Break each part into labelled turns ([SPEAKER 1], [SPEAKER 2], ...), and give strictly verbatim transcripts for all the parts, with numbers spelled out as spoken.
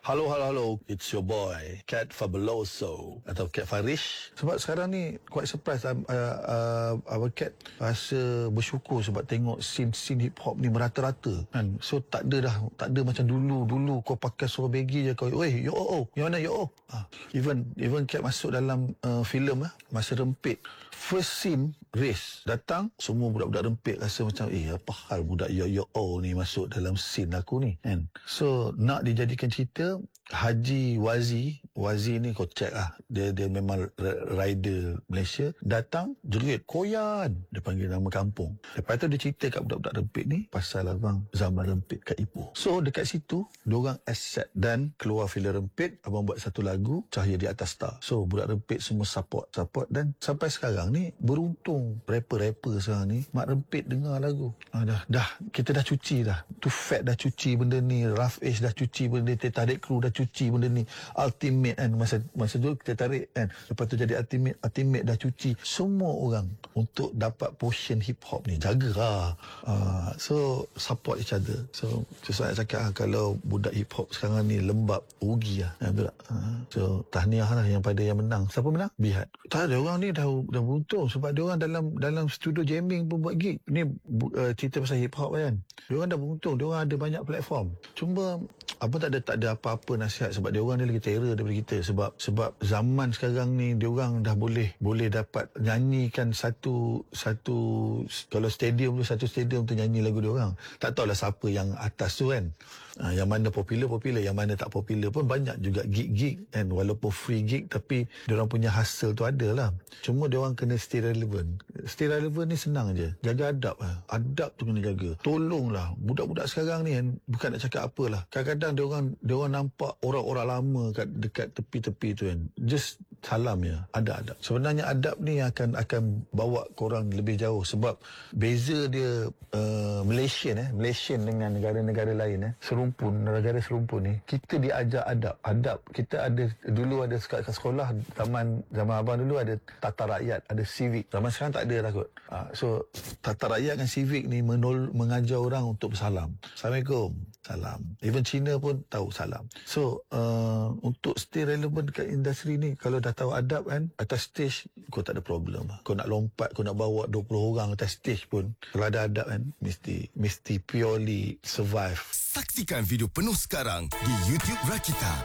[SPEAKER 1] Hello, hello, hello. It's your boy, Cat Fabuloso atau Cat Farish. Sebab sekarang ni quite surprised. uh, uh, Our Cat rasa bersyukur sebab tengok scene-scene hip hop ni merata-rata kan. So tak ada dah, tak ada macam dulu. Dulu kau pakai suara baggy je kau, "Weh, yo oh, yang mana yo oh?" ah. Even even Cat masuk dalam uh, filem ah, Masa Rempit. First scene race datang, semua budak-budak Rempit rasa macam, eh apa hal budak yo yo oh ni masuk dalam scene aku ni kan. So nak dijadikan cerita, Haji Wazi Wazi ni kau check lah, Dia dia memang rider Malaysia. Datang jerit Koyan, dia panggil nama kampung. Lepas tu dia cerita kat budak-budak Rempit ni pasal abang zaman Rempit kat Ipoh. So dekat situ diorang accept dan keluar filem Rempit. Abang buat satu lagu Cahaya di Atas Star. So budak Rempit semua support Support dan sampai sekarang ni beruntung rapper-rapper sekarang ni Mak Rempit dengar lagu. ah, dah, dah Kita dah cuci dah. Tu Fat dah cuci benda ni, Rough Age dah cuci benda ni, Tarik Crew dah cuci benda ni, Ultimate kan, masa masa tu kita tarik kan, lepas tu jadi Ultimate Ultimate dah cuci. Semua orang untuk dapat portion hip hop ni jagalah. uh, So support each other. So so saya cakap, kalau budak hip hop sekarang ni lembab, rugi lah, ya, betul tak? uh, So tahniah lah yang pada yang menang. Siapa menang? Bihat. Tak ada, orang ni dah dah beruntung sebab dia orang dalam dalam studio jamming pun buat gig. Ni uh, cerita pasal hip hop kan. Dia orang dah beruntung, dia orang ada banyak platform. Cuma apa tak ada tak ada apa-apa nasihat sebab dia orang ni lagi terror daripada kita. Sebab sebab zaman sekarang ni dia orang dah boleh boleh dapat nyanyikan satu satu kalau stadium tu satu stadium tu nyanyi lagu dia orang. Tak tahulah siapa yang atas tu kan. Ha, yang mana popular popular, yang mana tak popular pun banyak juga gig-gig kan, walaupun free gig tapi dia orang punya hasil tu ada lah. Cuma dia orang kena stay relevant. Stay relevant ni senang je. Jaga adab lah. Adab tu kena jaga. Tolonglah budak-budak sekarang ni kan, bukan nak cakap apalah. Kadang-kadang dia orang dia orang nampak orang-orang lama kat dekat tepi-tepi tu kan. Just salam je. Ada adab. Sebenarnya adab ni akan akan bawa korang lebih jauh sebab beza dia uh, Malaysian eh, Malaysian dengan negara-negara lain eh. Serumpun, negara serumpun ni kita diajar adab. Adab kita ada dulu ada kat sekolah zaman zaman abang dulu ada tata rakyat, ada civic. Zaman sekarang tak ada dah kot. Uh, so tata rakyat dengan civic ni menol, mengajar orang untuk bersalam. Assalamualaikum. Salam. Even Cina pun tahu salam. So uh, untuk stay relevant dekat industri ni, kalau dah tahu adab kan, atas stage kau tak ada problem. Kau nak lompat, kau nak bawa dua puluh orang atas stage pun, kalau ada adab kan, mesti mesti purely survive.
[SPEAKER 2] Saksikan video penuh sekarang di YouTube Rakita.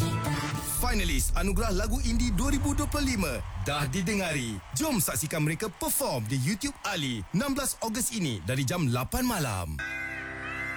[SPEAKER 2] Finalis Anugerah Lagu Indie dua ribu dua puluh lima dah didengari. Jom saksikan mereka perform di YouTube Ali enam belas Ogos ini dari jam lapan malam.